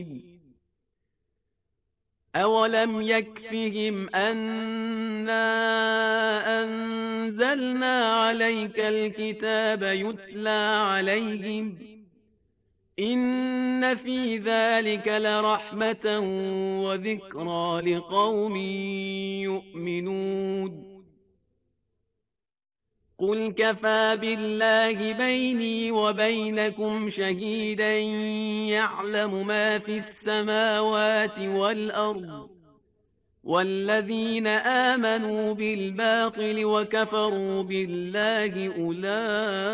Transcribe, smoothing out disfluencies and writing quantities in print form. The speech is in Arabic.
أولم يكفهم أنا أنزلنا عليك الكتاب يتلى عليهم إن في ذلك لرحمة وذكرى لقوم يؤمنون قل كفى بالله بيني وبينكم شهيدا يعلم ما في السماوات والأرض والذين آمنوا بالباطل وكفروا بالله أولئك